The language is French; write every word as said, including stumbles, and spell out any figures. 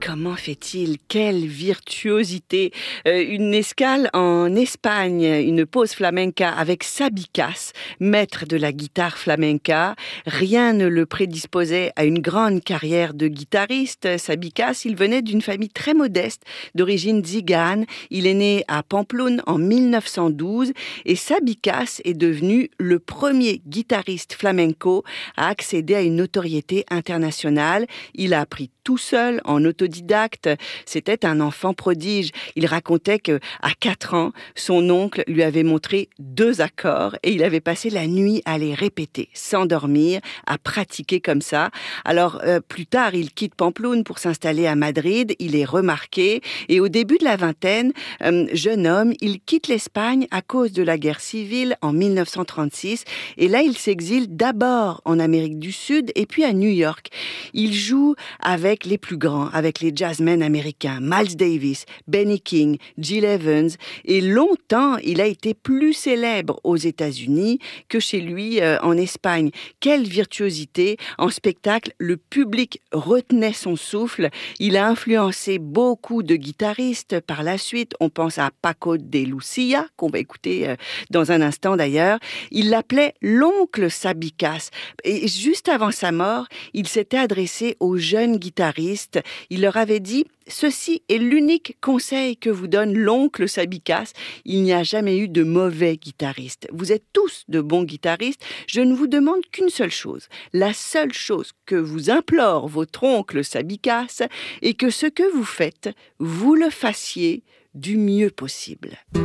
comment fait-il? Quelle virtuosité! Euh, une escale en Espagne, une pause flamenca avec Sabicas, maître de la guitare flamenca. Rien ne le prédisposait à une grande carrière de guitariste. Sabicas, il venait d'une famille très modeste, d'origine tzigane. Il est né à Pampelune en mille neuf cent douze et Sabicas est devenu le premier guitariste flamenco à accéder à une notoriété internationale. Il a appris tout seul, en autodidacte. C'était un enfant prodige. Il racontait que à quatre ans, son oncle lui avait montré deux accords et il avait passé la nuit à les répéter, sans dormir, à pratiquer comme ça. Alors, euh, plus tard, il quitte Pampelune pour s'installer à Madrid. Il est remarqué et au début de la vingtaine, euh, jeune homme, il quitte l'Espagne à cause de la guerre civile en mille neuf cent trente-six. Et là, il s'exile d'abord en Amérique du Sud et puis à New York. Il joue avec les plus grands, avec les jazzmen américains, Miles Davis, Benny King, Gil Evans, et longtemps, il a été plus célèbre aux États-Unis que chez lui euh, en Espagne. Quelle virtuosité! En spectacle, le public retenait son souffle. Il a influencé beaucoup de guitaristes par la suite. On pense à Paco de Lucia, qu'on va écouter euh, dans un instant d'ailleurs. Il l'appelait l'oncle Sabicas. Et juste avant sa mort, il s'était adressé aux jeunes guitaristes. Il leur avait dit « Ceci est l'unique conseil que vous donne l'oncle Sabicas. Il n'y a jamais eu de mauvais guitaristes. Vous êtes tous de bons guitaristes. Je ne vous demande qu'une seule chose. La seule chose que vous implore votre oncle Sabicas est que ce que vous faites, vous le fassiez du mieux possible. »